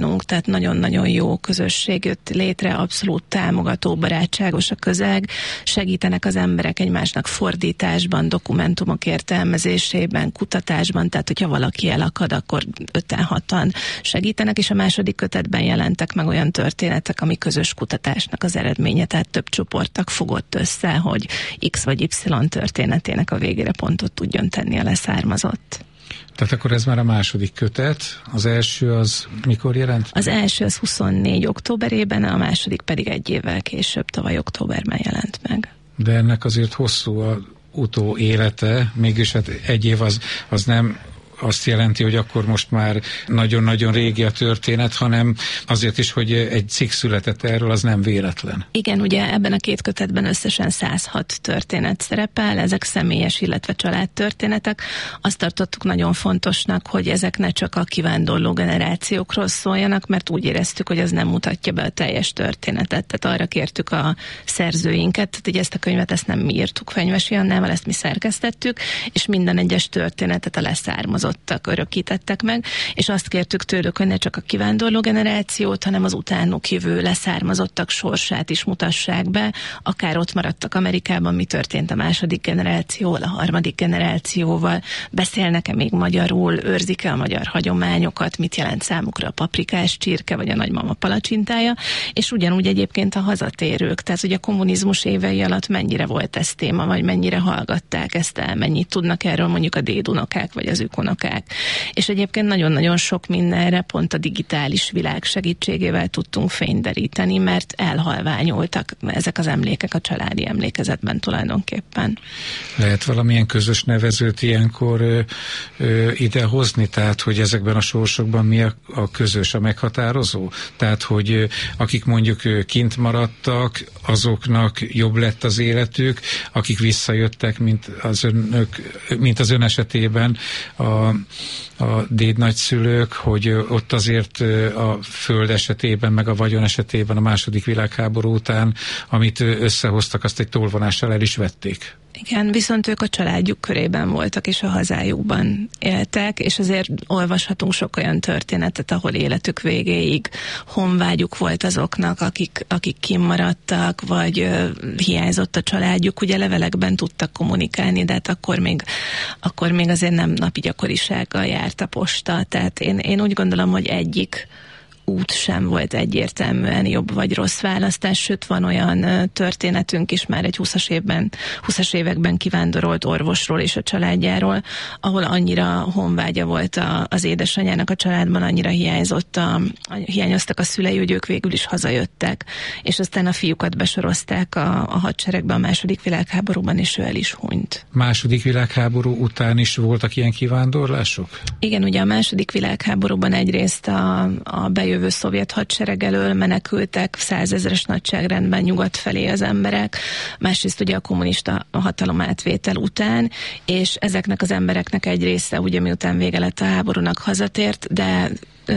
nálunk, tehát nagyon-nagyon jó közösség jött létre, abszolút támogató, barátságos a közeg, segítenek az emberek egymásnak fordításban, dokumentumok értelmezésében, kutatásban, tehát hogyha valaki elakad, akkor 5-6-an segítenek, és a második kötetben jelentek meg olyan történetek, ami közös kutatásnak az eredménye, tehát több csoporttag fogott össze, hogy X vagy Y történetének a végére pontot tudjon tenni a leszármazott. Tehát akkor ez már a második kötet, az első az mikor jelent? Az első az 24 októberében, a második pedig egy évvel később, tavaly októberben jelent meg. De ennek azért hosszú a utó élete, mégis hát egy év az nem azt jelenti, hogy akkor most már nagyon-nagyon régi a történet, hanem azért is, hogy egy cikk született erről, az nem véletlen. Igen, ugye ebben a két kötetben összesen 106 történet szerepel, ezek személyes, illetve családtörténetek. Azt tartottuk nagyon fontosnak, hogy ezek ne csak a kivándorló generációkról szóljanak, mert úgy éreztük, hogy az nem mutatja be a teljes történetet. Tehát arra kértük a szerzőinket, tehát hogy ezt a könyvet ezt nem mi írtuk Fenyvesi Annával, ezt mi szerkesztettük, és minden egyes történetet a leszármazottak örökítettek meg, és azt kértük tőlük, hogy ne csak a kivándorló generációt, hanem az utánuk jövő leszármazottak sorsát is mutassák be, akár ott maradtak Amerikában, mi történt a második generációval, a harmadik generációval, beszélnek-e még magyarul, őrzik-e a magyar hagyományokat, mit jelent számukra a paprikás csirke, vagy a nagymama palacsintája, és ugyanúgy egyébként a hazatérők, tehát hogy a kommunizmus évei alatt mennyire volt ez téma, vagy mennyire hallgatták ezt el, mennyit tudnak erről mondjuk a dédunokák, vagy az ükunokák. És egyébként nagyon-nagyon sok mindenre pont a digitális világ segítségével tudtunk fényderíteni, mert elhalványultak ezek az emlékek a családi emlékezetben tulajdonképpen. Lehet valamilyen közös nevezőt ilyenkor idehozni, tehát hogy ezekben a sorsokban mi a közös, a meghatározó? Tehát, hogy akik mondjuk kint maradtak, azoknak jobb lett az életük, akik visszajöttek, mint az ön esetében a dédnagyszülők, hogy ott azért a föld esetében, meg a vagyon esetében a második világháború után, amit összehoztak, azt egy tolvonással el is vették. Igen, viszont ők a családjuk körében voltak, és a hazájukban éltek, és azért olvashatunk sok olyan történetet, ahol életük végéig honvágyuk volt azoknak, akik kimaradtak, vagy hiányzott a családjuk. Ugye levelekben tudtak kommunikálni, de hát akkor még azért nem napi gyakorisággal járt a posta. Tehát én úgy gondolom, hogy egyik út sem volt egyértelműen jobb vagy rossz választás, sőt van olyan történetünk is már egy 20-as években kivándorolt orvosról és a családjáról, ahol annyira honvágya volt az édesanyjának a családban, annyira hiányoztak a szülei, hogy ők végül is hazajöttek, és aztán a fiúkat besorozták a hadseregbe a második világháborúban, és ő el is hunyt. Második világháború után is voltak ilyen kivándorlások? Igen, ugye a második világháborúban egyrészt a bejövő szovjet hadsereg elől menekültek 100 000-es nagyságrendben nyugat felé az emberek, másrészt ugye a kommunista hatalomátvétel után, és ezeknek az embereknek egy része ugye miután vége lett a háborúnak hazatért, de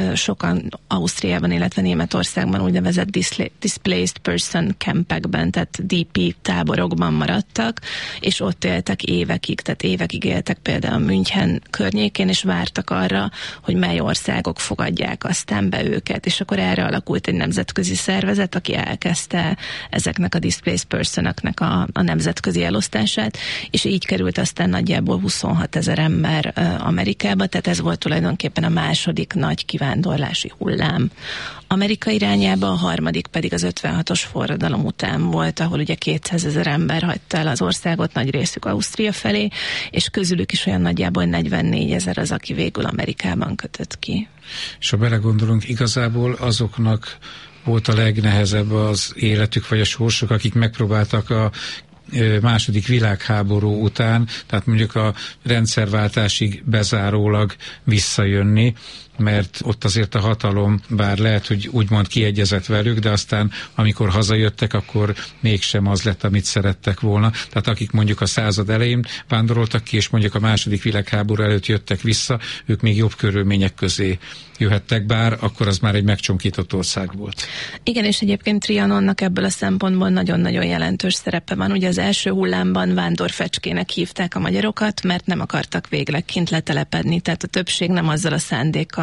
sokan Ausztriában, illetve Németországban úgynevezett displaced person campekben, tehát DP táborokban maradtak, és ott éltek évekig, tehát évekig éltek például München környékén, és vártak arra, hogy mely országok fogadják aztán be őket, és akkor erre alakult egy nemzetközi szervezet, aki elkezdte ezeknek a displaced personoknak a nemzetközi elosztását, és így került aztán nagyjából 26 000 ember Amerikába, tehát ez volt tulajdonképpen a második nagy kivándorlási hullám. Amerika irányába, a harmadik pedig az 56-os forradalom után volt, ahol ugye 200 000 ember hagyta el az országot, nagy részük Ausztria felé, és közülük is olyan nagyjából 44 000 az, aki végül Amerikában kötött ki. És ha belegondolunk, igazából azoknak volt a legnehezebb az életük, vagy a sorsok, akik megpróbáltak a második világháború után, tehát mondjuk a rendszerváltásig bezárólag visszajönni, mert ott azért a hatalom, bár lehet, hogy úgymond kiegyezett velük, de aztán amikor hazajöttek, akkor mégsem az lett, amit szerettek volna. Tehát akik mondjuk a század elején vándoroltak ki, és mondjuk a második világháború előtt jöttek vissza, ők még jobb körülmények közé jöhettek, bár akkor az már egy megcsonkított ország volt. Igen, és egyébként Trianonnak ebből a szempontból nagyon-nagyon jelentős szerepe van. Ugye az első hullámban vándorfecskének hívták a magyarokat, mert nem akartak végleg kint letelepedni, tehát a többség nem azzal a szándékkal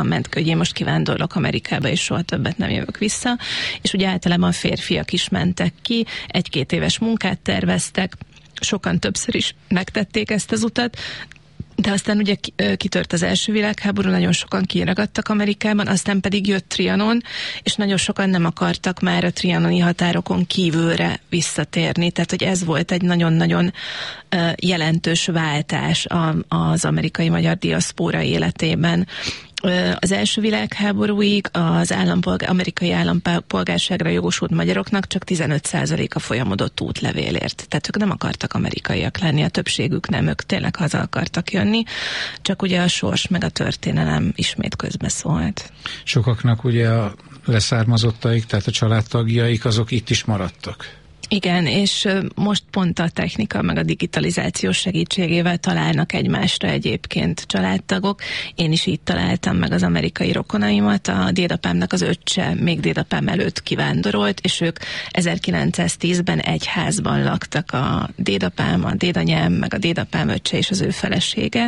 szándékkal ment ki, hogy én most kivándorlok Amerikába, és soha többet nem jövök vissza, és ugye általában férfiak is mentek ki, 1-2 éves munkát terveztek, sokan többször is megtették ezt az utat, de aztán ugye kitört az első világháború, nagyon sokan kiragadtak Amerikában, aztán pedig jött Trianon, és nagyon sokan nem akartak már a trianoni határokon kívülre visszatérni. Tehát, hogy ez volt egy nagyon-nagyon jelentős váltás az amerikai magyar diaszpóra életében. Az első világháborúig az amerikai állampolgárságra jogosult magyaroknak csak 15%-a folyamodott útlevélért. Tehát ők nem akartak amerikaiak lenni, a többségük nem, ők tényleg haza akartak jönni, csak ugye a sors meg a történelem ismét közbeszólt. Sokaknak ugye a leszármazottaik, tehát a családtagjaik, azok itt is maradtak. Igen, és most pont a technika meg a digitalizáció segítségével találnak egymásra egyébként családtagok. Én is így találtam meg az amerikai rokonaimat. A dédapámnak az öccse még dédapám előtt kivándorolt, és ők 1910-ben egy házban laktak, a dédapám, a dédanyám, meg a dédapám öccse és az ő felesége,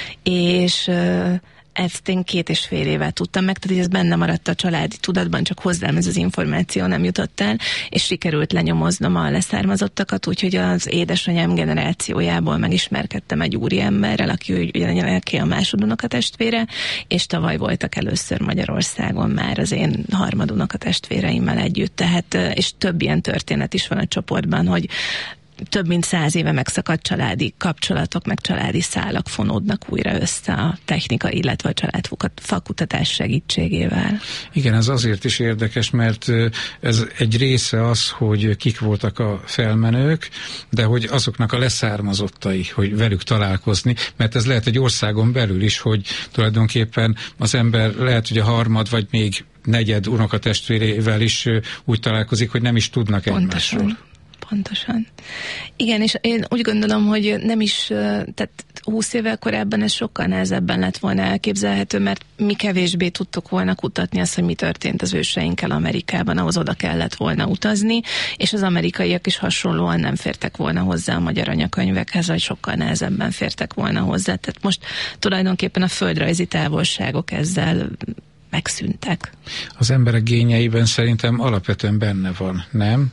és ezt én 2,5 éve tudtam meg, tehát ez benne maradt a családi tudatban, csak hozzám ez az információ nem jutott el, és sikerült lenyomoznom a leszármazottakat, úgyhogy az édesanyám generációjából megismerkedtem egy úriemberrel, aki a másodunokatestvére, és tavaly voltak először Magyarországon már az én harmadunokatestvéreimmel együtt, tehát, és több ilyen történet is van a csoportban, hogy több mint 100 éve megszakadt családi kapcsolatok, meg családi szálak fonódnak újra össze a technika, illetve a családfakutatás segítségével. Igen, ez azért is érdekes, mert ez egy része az, hogy kik voltak a felmenők, de hogy azoknak a leszármazottai, hogy velük találkozni, mert ez lehet egy országon belül is, hogy tulajdonképpen az ember lehet, hogy a harmad, vagy még negyed unokatestvérével is úgy találkozik, hogy nem is tudnak egymásról. Pontosan. Igen, és én úgy gondolom, hogy nem is, tehát 20 évvel korábban ez sokkal nehezebben lett volna elképzelhető, mert mi kevésbé tudtuk volna kutatni azt, hogy mi történt az őseinkkel Amerikában, ahhoz oda kellett volna utazni, és az amerikaiak is hasonlóan nem fértek volna hozzá a magyar anyakönyvekhez, vagy sokkal nehezebben fértek volna hozzá. Tehát most tulajdonképpen a földrajzi távolságok ezzel megszűntek. Az emberek génjeiben szerintem alapvetően benne van, nem?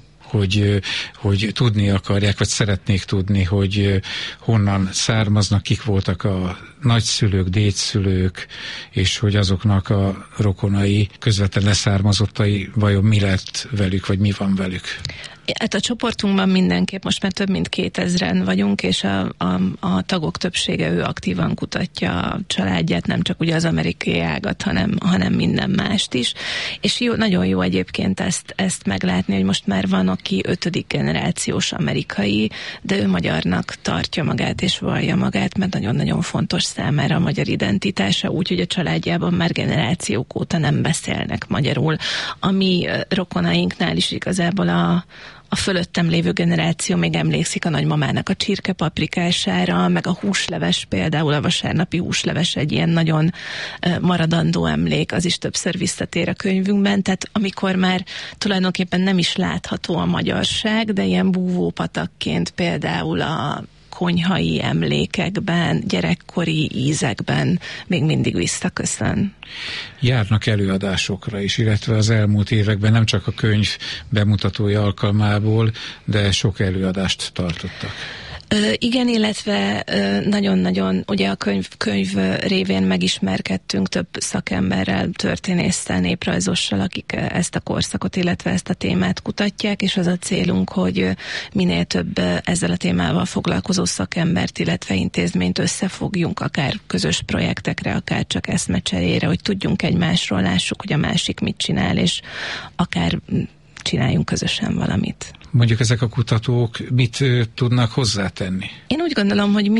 Hogy tudni akarják, vagy szeretnék tudni, hogy honnan származnak, kik voltak a nagyszülők, dédszülők, és hogy azoknak a rokonai, közvetlen leszármazottai vajon mi lett velük, vagy mi van velük. Hát a csoportunkban mindenképp most már több mint 2000-en vagyunk, és a tagok többsége ő aktívan kutatja a családját, nem csak ugye az amerikai ágat, hanem minden mást is. És nagyon jó egyébként ezt meglátni, hogy most már van, aki 5. generációs amerikai, de ő magyarnak tartja magát és vallja magát, mert nagyon-nagyon fontos számára a magyar identitása, úgyhogy a családjában már generációk óta nem beszélnek magyarul. Ami rokonainknál is igazából a fölöttem lévő generáció még emlékszik a nagymamának a csirkepaprikására, meg a húsleves, például a vasárnapi húsleves egy ilyen nagyon maradandó emlék, az is többször visszatér a könyvünkben, tehát amikor már tulajdonképpen nem is látható a magyarság, de ilyen búvópatakként például a konyhai emlékekben, gyerekkori ízekben még mindig visszaköszön. Járnak előadásokra is, illetve az elmúlt években nem csak a könyv bemutatója alkalmából, de sok előadást tartottak. Igen, illetve nagyon-nagyon ugye a könyv révén megismerkedtünk több szakemberrel, történésszel, néprajzossal, akik ezt a korszakot, illetve ezt a témát kutatják, és az a célunk, hogy minél több ezzel a témával foglalkozó szakembert, illetve intézményt összefogjunk, akár közös projektekre, akár csak eszmecserére, hogy tudjunk egymásról, lássuk, hogy a másik mit csinál, és akár csináljunk közösen valamit. Mondjuk ezek a kutatók mit tudnak hozzátenni? Én úgy gondolom, hogy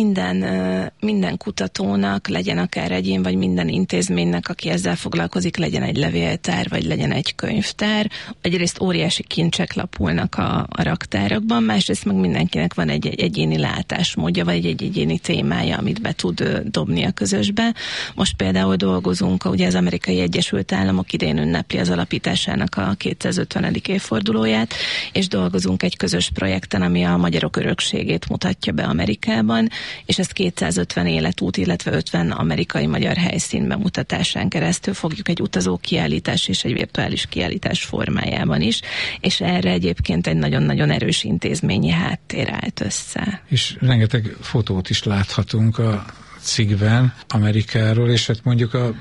minden kutatónak, legyen akár egyén, vagy minden intézménynek, aki ezzel foglalkozik, legyen egy levéltár, vagy legyen egy könyvtár. Egyrészt óriási kincsek lapulnak a raktárakban, másrészt meg mindenkinek van egy egyéni látásmódja, vagy egy egyéni témája, amit be tud dobni a közösbe. Most például dolgozunk, ugye az Amerikai Egyesült Államok idén ünnepli az alapításának a 250. évfordulóját, és dolgozunk dolgozunk egy közös projekten, ami a magyarok örökségét mutatja be Amerikában, és ezt 250 életút, illetve 50 amerikai-magyar helyszín bemutatásán keresztül fogjuk egy utazó kiállítás és egy virtuális kiállítás formájában is, és erre egyébként egy nagyon-nagyon erős intézményi háttér állt össze. És rengeteg fotót is láthatunk a cikkben Amerikáról, és hát mondjuk a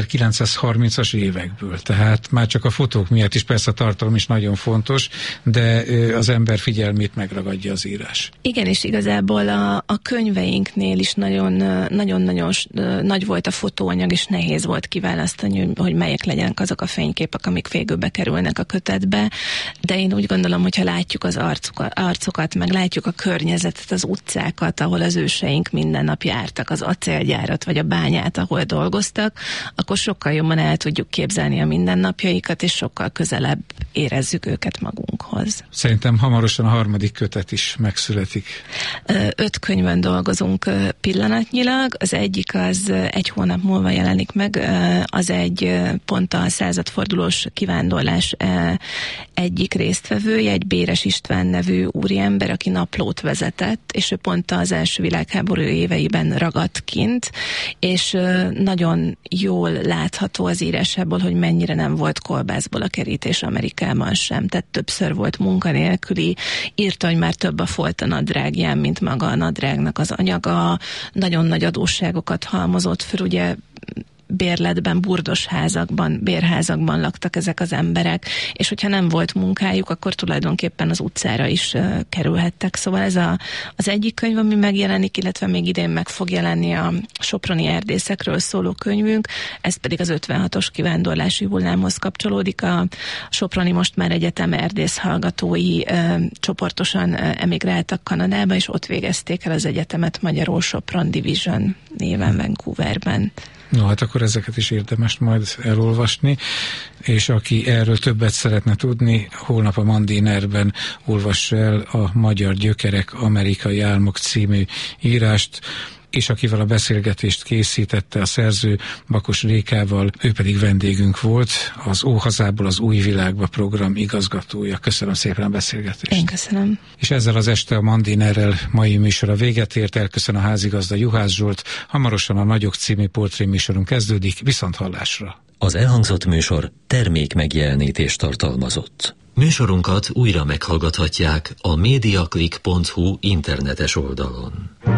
1930-as évekből. Tehát már csak a fotók miatt is, persze a tartalom is nagyon fontos, de az ember figyelmét megragadja az írás. Igen, és igazából a könyveinknél is nagyon nagy volt a fotóanyag, és nehéz volt kiválasztani, hogy melyek legyenek azok a fényképek, amik végül bekerülnek a kötetbe, de én úgy gondolom, hogyha látjuk az arcokat, meg látjuk a környezetet, az utcákat, ahol az őseink minden nap jártak, az acélgyárat vagy a bányát, ahol dolgoztak, akkor sokkal jobban el tudjuk képzelni a mindennapjaikat, és sokkal közelebb érezzük őket magunkhoz. Szerintem hamarosan a harmadik kötet is megszületik. 5 könyvön dolgozunk pillanatnyilag. Az egyik az 1 hónap múlva jelenik meg, az egy pont a századfordulós kivándorlás egyik résztvevője, egy Béres István nevű úriember, aki naplót vezetett, és ő pont az első világháború éveiben ragadt kint, és nagyon jól látható az írásából, hogy mennyire nem volt kolbászból a kerítés Amerikában sem. Tehát többször volt munkanélküli, írta, hogy már több a folt a nadrágján, mint maga a nadrágnak az anyaga, nagyon nagy adósságokat halmozott föl, ugye bérletben, burdos házakban, bérházakban laktak ezek az emberek, és hogyha nem volt munkájuk, akkor tulajdonképpen az utcára is kerülhettek. Szóval ez az egyik könyv, ami megjelenik, illetve még idén meg fog jelenni a soproni erdészekről szóló könyvünk, ez pedig az 56-os kivándorlási hullámhoz kapcsolódik. A soproni most már egyetem erdész hallgatói csoportosan emigráltak Kanadába, és ott végezték el az egyetemet magyarul Sopron Division néven Vancouverben. No, hát akkor ezeket is érdemes majd elolvasni, és aki erről többet szeretne tudni, holnap a Mandinerben olvassa el a Magyar gyökerek, amerikai álmok című írást, és akivel a beszélgetést készítette a szerző Bakos Rékával, ő pedig vendégünk volt, az Óhazából az új világba program igazgatója. Köszönöm szépen a beszélgetést. Én köszönöm. És ezzel az este a Mandinerrel mai műsora véget ért, elköszön a házigazda Juhász Zsolt, hamarosan a Nagyok című portréműsorunk kezdődik, viszonthallásra. Az elhangzott műsor termék megjelenítést tartalmazott. Műsorunkat újra meghallgathatják a mediaclick.hu internetes oldalon.